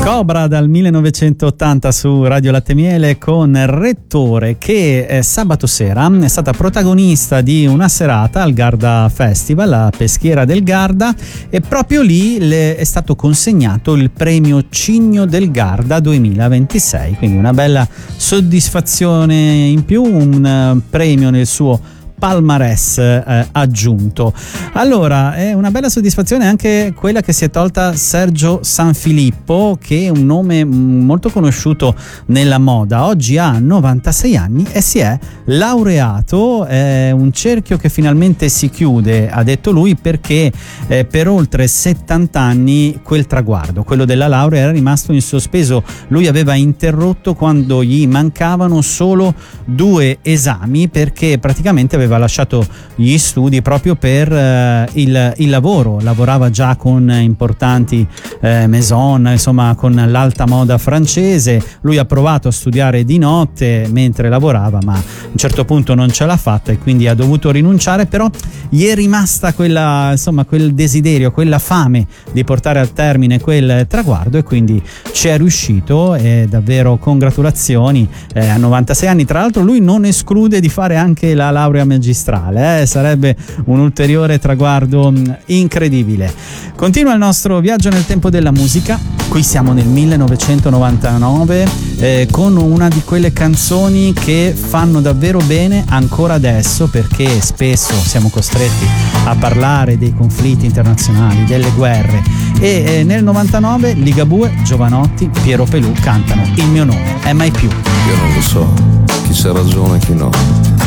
Cobra dal 1980 su Radio Latte Miele con Rettore, che sabato sera è stata protagonista di una serata al Garda Festival, la Peschiera del Garda, e proprio lì le è stato consegnato il premio Cigno del Garda 2026, quindi una bella soddisfazione in più, un premio nel suo palmarès aggiunto. Allora, è una bella soddisfazione anche quella che si è tolta Sergio Sanfilippo, che è un nome molto conosciuto nella moda. Oggi ha 96 anni e si è laureato. È un cerchio che finalmente si chiude, ha detto lui, perché per oltre 70 anni quel traguardo, quello della laurea, era rimasto in sospeso. Lui aveva interrotto quando gli mancavano solo 2 esami, perché praticamente aveva lasciato gli studi proprio per il lavoro. Lavorava già con importanti maison, insomma con l'alta moda francese. Lui ha provato a studiare di notte mentre lavorava, ma a un certo punto non ce l'ha fatta e quindi ha dovuto rinunciare, però gli è rimasta quella, insomma, quel desiderio, quella fame di portare a termine quel traguardo, e quindi ci è riuscito, e davvero congratulazioni. A 96 anni, tra l'altro, lui non esclude di fare anche la laurea magistrale, sarebbe un ulteriore traguardo incredibile. Continua il nostro viaggio nel tempo della musica. Qui siamo nel 1999 con una di quelle canzoni che fanno davvero bene ancora adesso, perché spesso siamo costretti a parlare dei conflitti internazionali, delle guerre, e nel 99 Ligabue, Giovanotti, Piero Pelù cantano Il mio nome è mai più. Io non lo so chi c'ha ragione e chi no,